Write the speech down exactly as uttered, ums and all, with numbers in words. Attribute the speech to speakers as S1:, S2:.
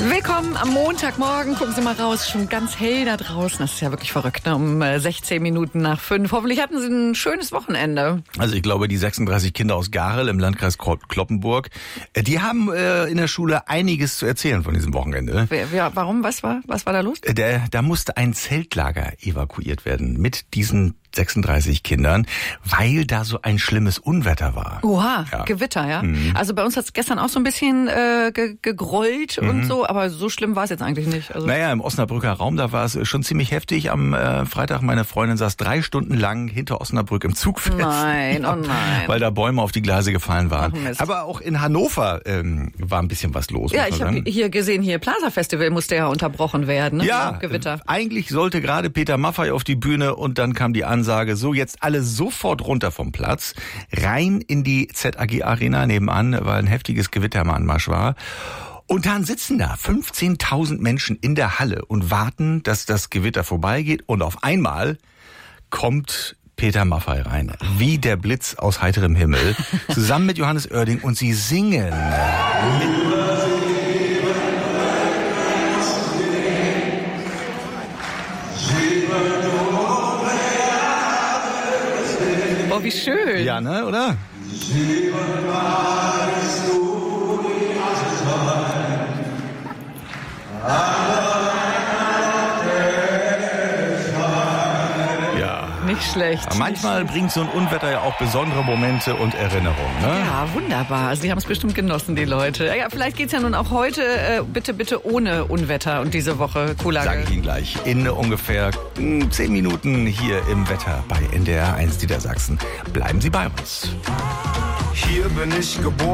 S1: Willkommen am Montagmorgen. Gucken Sie mal raus, schon ganz hell da draußen. Das ist ja wirklich verrückt, ne? Um sechzehn Minuten nach fünf. Hoffentlich hatten Sie ein schönes Wochenende.
S2: Also ich glaube, die sechsunddreißig Kinder aus Garel im Landkreis Cloppenburg, die haben äh, in der Schule einiges zu erzählen von diesem Wochenende.
S1: Wer, wer, warum? Was war, was war da los?
S2: Der, da musste ein Zeltlager evakuiert werden mit diesen sechsunddreißig Kindern, weil da so ein schlimmes Unwetter war.
S1: Oha,
S2: ja.
S1: Gewitter, ja?
S2: Mhm.
S1: Also bei uns hat es gestern auch so ein bisschen äh, ge- gegrollt mhm. und so, aber so schlimm war es jetzt eigentlich nicht. Also
S2: naja, im Osnabrücker Raum, da war es schon ziemlich heftig. Am äh, Freitag, meine Freundin saß drei Stunden lang hinter Osnabrück im Zug fest.
S1: Nein, ja, oh nein.
S2: Weil da Bäume auf die Gleise gefallen waren. Ach, aber auch in Hannover ähm, war ein bisschen was los.
S1: Ja, ich habe hier gesehen, hier Plaza Festival musste ja unterbrochen werden. Ne?
S2: Ja,
S1: Gewitter.
S2: Eigentlich sollte gerade Peter Maffay auf die Bühne und dann kam die Ansage, so jetzt alle sofort runter vom Platz, rein in die Z A G Arena nebenan, weil ein heftiges Gewitter im Anmarsch war. Und dann sitzen da fünfzehntausend Menschen in der Halle und warten, dass das Gewitter vorbeigeht. Und auf einmal kommt Peter Maffay rein, wie der Blitz aus heiterem Himmel, zusammen mit Johannes Oerding, und sie singen.
S1: Oh, wie schön.
S2: Ja, ne, oder? Ja.
S1: Nicht schlecht.
S2: Aber manchmal bringt so ein Unwetter ja auch besondere Momente und Erinnerungen, ne?
S1: Ja, wunderbar. Also die haben es bestimmt genossen, die Leute. Ja, vielleicht geht's ja nun auch heute äh, bitte, bitte ohne Unwetter und diese Woche Kuhlage.
S2: Sage ich Ihnen gleich. In ungefähr zehn Minuten hier im Wetter bei N D R eins Niedersachsen. Bleiben Sie bei uns.
S3: Hier bin ich geboren.